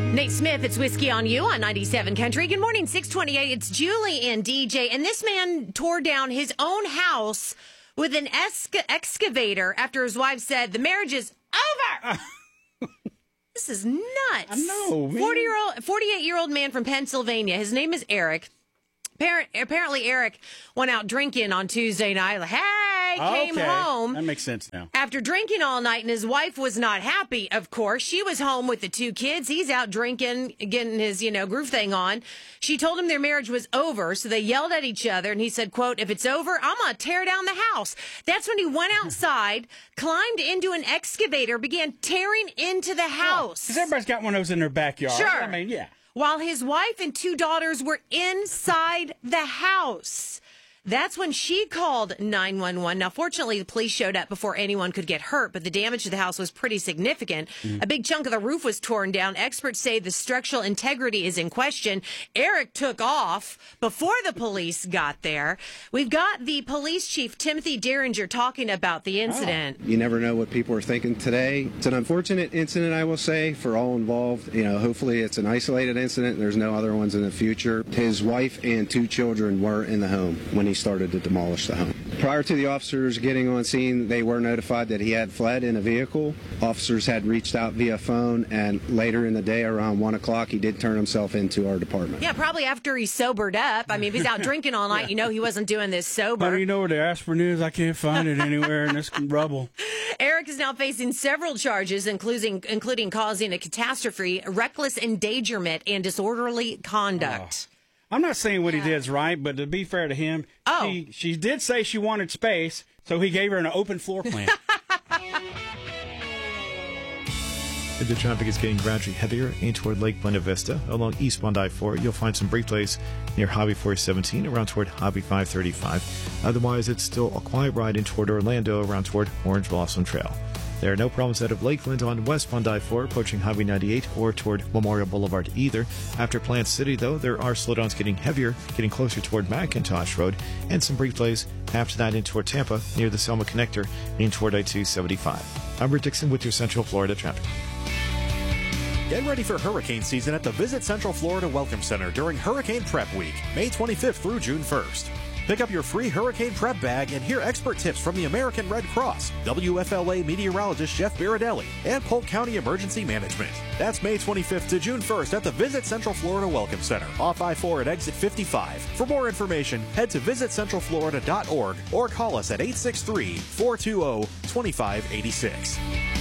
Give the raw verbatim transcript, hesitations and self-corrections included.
Nate Smith, it's Whiskey on You on ninety-seven Country. Good morning, six twenty-eight. It's Julie and D J. And this man tore down his own house with an exca- excavator after his wife said the marriage is over. This is nuts. I know, man. forty-year-old, forty-eight-year-old man from Pennsylvania. His name is Eric. Apparent, apparently, Eric went out drinking on Tuesday night. Like, hey, came okay. home. That makes sense now. After drinking all night, and his wife was not happy, of course. She was home with the two kids. He's out drinking, getting his, you know, groove thing on. She told him their marriage was over, so they yelled at each other, and he said, quote, if it's over, I'm going to tear down the house. That's when he went outside, climbed into an excavator, began tearing into the house. Because everybody's got one of those in their backyard. Sure. I mean, yeah. While his wife and two daughters were inside the house. That's when she called nine one one. Now, fortunately, the police showed up before anyone could get hurt, but the damage to the house was pretty significant. Mm. A big chunk of the roof was torn down. Experts say the structural integrity is in question. Eric took off before the police got there. We've got the police chief, Timothy Derringer, talking about the incident. Oh. You never know what people are thinking today. It's an unfortunate incident, I will say, for all involved. You know, hopefully it's an isolated incident and there's no other ones in the future. His wife and two children were in the home when he started to demolish the home. Prior to the officers getting on scene, they were notified that he had fled in a vehicle. Officers had reached out via phone, and later in the day, around one o'clock, he did turn himself into our department. Yeah, probably after he sobered up. I mean, if he's out drinking all night, yeah. You know he wasn't doing this sober. How do you know where the aspirin is? I can't find it anywhere in this rubble. Eric is now facing several charges, including including causing a catastrophe, reckless endangerment, and disorderly conduct. Oh. I'm not saying what he did is right, but to be fair to him, oh. she, she did say she wanted space, so he gave her an open floor plan. The traffic is getting gradually heavier in toward Lake Buena Vista. Along eastbound I four, you'll find some brief delays near Hobby four seventeen, around toward Hobby five thirty-five. Otherwise, it's still a quiet ride in toward Orlando, around toward Orange Blossom Trail. There are no problems out of Lakeland on westbound I four, approaching Highway ninety-eight or toward Memorial Boulevard either. After Plant City, though, there are slowdowns getting heavier, getting closer toward McIntosh Road, and some brief delays after that in toward Tampa, near the Selma Connector, in toward I two seventy-five. I'm Rick Dixon with your Central Florida traffic. Get ready for hurricane season at the Visit Central Florida Welcome Center during Hurricane Prep Week, May twenty-fifth through June first. Pick up your free hurricane prep bag and hear expert tips from the American Red Cross, W F L A meteorologist Jeff Biradelli, and Polk County Emergency Management. That's May twenty-fifth to June first at the Visit Central Florida Welcome Center, off I four at exit fifty-five. For more information, head to visit central florida dot org or call us at eight six three, four two zero, two five eight six.